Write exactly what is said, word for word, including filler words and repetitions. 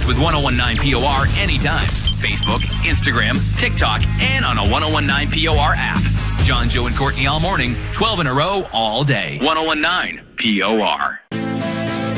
Connect with ten nineteen P O R anytime. Facebook, Instagram, TikTok, and on a ten nineteen P O R app. John, Joe, and Courtney all morning, twelve in a row, all day. ten nineteen P O R.